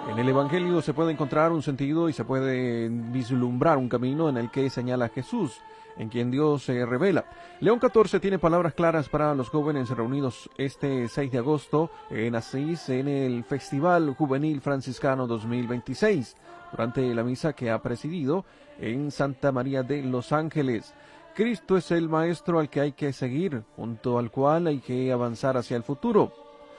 En el Evangelio se puede encontrar un sentido y se puede vislumbrar un camino en el que señala a Jesús, en quien Dios se revela. León XIV tiene palabras claras para los jóvenes reunidos este 6 de agosto en Asís en el Festival Juvenil Franciscano 2026, durante la misa que ha presidido en Santa María de los Ángeles. Cristo es el Maestro al que hay que seguir, junto al cual hay que avanzar hacia el futuro.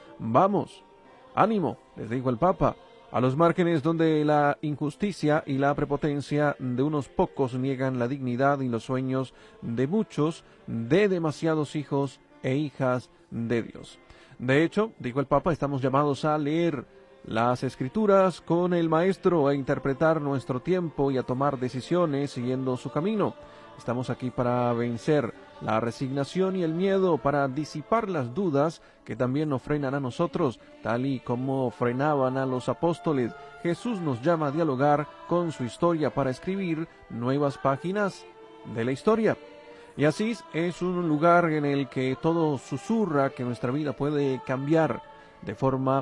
Vamos, ánimo, les dijo el Papa, a los márgenes donde la injusticia y la prepotencia de unos pocos niegan la dignidad y los sueños de muchos, de demasiados hijos e hijas de Dios. De hecho, dijo el Papa, estamos llamados a leer las Escrituras con el Maestro, a interpretar nuestro tiempo y a tomar decisiones siguiendo su camino. Estamos aquí para vencer la resignación y el miedo, para disipar las dudas que también nos frenan a nosotros, tal y como frenaban a los apóstoles. Jesús nos llama a dialogar con su historia para escribir nuevas páginas de la historia. Y Asís es un lugar en el que todo susurra que nuestra vida puede cambiar de forma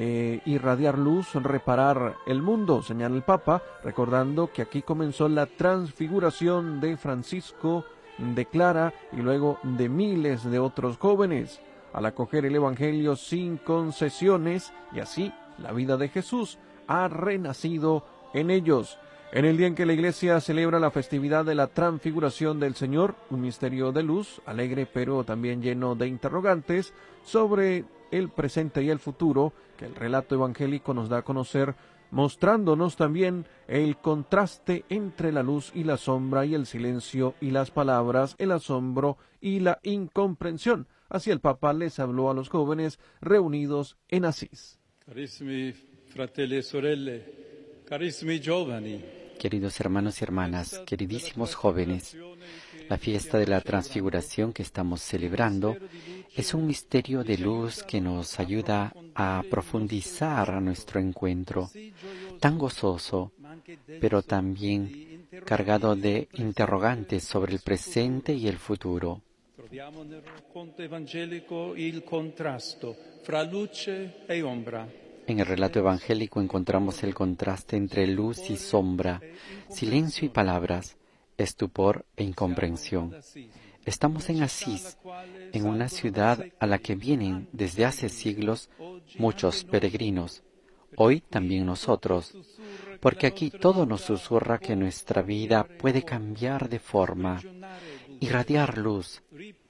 irradiar luz, reparar el mundo, señala el Papa, recordando que aquí comenzó la transfiguración de Francisco, de Clara y luego de miles de otros jóvenes, al acoger el Evangelio sin concesiones, y así la vida de Jesús ha renacido en ellos. En el día en que la Iglesia celebra la festividad de la transfiguración del Señor, un misterio de luz, alegre pero también lleno de interrogantes sobre el presente y el futuro, que el relato evangélico nos da a conocer, mostrándonos también el contraste entre la luz y la sombra, y el silencio y las palabras, el asombro y la incomprensión. Así el Papa les habló a los jóvenes reunidos en Asís. Carissimi fratelli e sorelle, carissimi giovani. Queridos hermanos y hermanas, queridísimos jóvenes, la fiesta de la Transfiguración que estamos celebrando es un misterio de luz que nos ayuda a profundizar nuestro encuentro, tan gozoso, pero también cargado de interrogantes sobre el presente y el futuro. Troviamo nel racconto evangelico il contrasto fra luce e ombra. En el relato evangélico encontramos el contraste entre luz y sombra, silencio y palabras, estupor e incomprensión. Estamos en Asís, en una ciudad a la que vienen desde hace siglos muchos peregrinos, hoy también nosotros, porque aquí todo nos susurra que nuestra vida puede cambiar de forma, irradiar luz,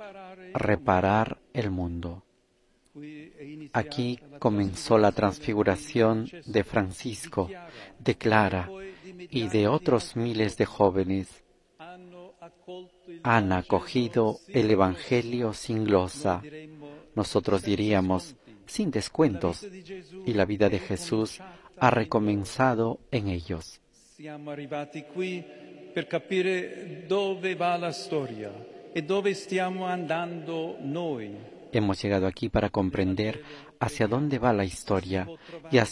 reparar el mundo. Aquí comenzó la transfiguración de Francisco, de Clara y de otros miles de jóvenes. Han acogido el Evangelio sin glosa, nosotros diríamos sin descuentos, y la vida de Jesús ha recomenzado en ellos. Siamo arrivati qui per capire dove va la storia e dove stiamo andando noi. Hemos llegado aquí para comprender hacia dónde va la historia y hacia